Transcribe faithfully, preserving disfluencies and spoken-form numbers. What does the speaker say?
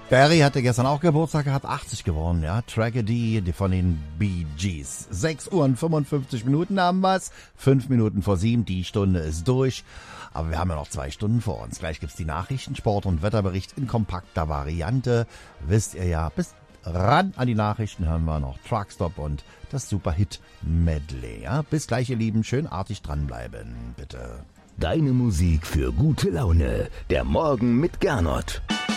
Barry hatte gestern auch Geburtstag gehabt, achtzig geworden, ja. Tragedy von den Bee Gees. sechs Uhr und fünfundfünfzig Minuten haben wir's. Fünf Minuten vor sieben, die Stunde ist durch. Aber wir haben ja noch zwei Stunden vor uns. Gleich gibt's die Nachrichten, Sport und Wetterbericht in kompakter Variante. Wisst ihr ja, bis ran an die Nachrichten hören wir noch Truckstop und das Superhit-Medley, ja. Bis gleich, ihr Lieben, schön artig dranbleiben, bitte. Deine Musik für gute Laune. Der Morgen mit Gernot.